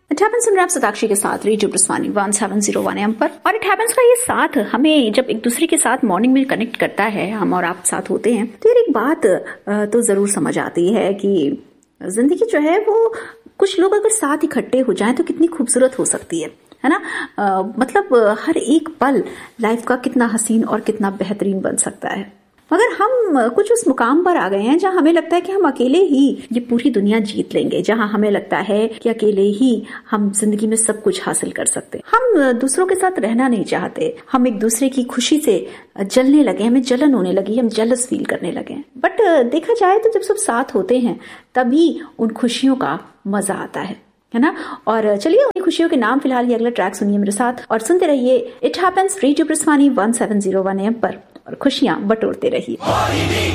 It happens सुन रहे आप सताक्षी के साथ रेडियो ब्रस्वानी 1701 AM पर। और इट हैपेंस का ये साथ हमें जब एक दूसरे के साथ मॉर्निंग में कनेक्ट करता है, हम और आप साथ होते हैं, तो यार एक बात तो जरूर समझ आती है कि जिंदगी जो है वो कुछ लोग अगर साथ इकट्ठे हो जाएं तो कितनी खूबसूरत हो सकती है ना। मतलब हर एक पल लाइफ का कितना हसीन और कितना बेहतरीन बन सकता है। मगर हम कुछ उस मुकाम पर आ गए हैं जहां हमें लगता है कि हम अकेले ही ये पूरी दुनिया जीत लेंगे, जहां हमें लगता है कि अकेले ही हम जिंदगी में सब कुछ हासिल कर सकते। हम दूसरों के साथ रहना नहीं चाहते, हम एक दूसरे की खुशी से जलने लगे, हमें जलन होने लगी, हम जेलस फील करने लगे। बट देखा जाए तो जब सब साथ होते हैं तभी उन खुशियों का मजा आता है ना। और चलिए उन्हीं खुशियों के नाम फिलहाल ये अगला ट्रैक सुनिए मेरे साथ और सुनते रहिए इट हैपेंस रेडियो ब्रस्वानी 1701 AM पर और खुशियां बटोरते रहिए।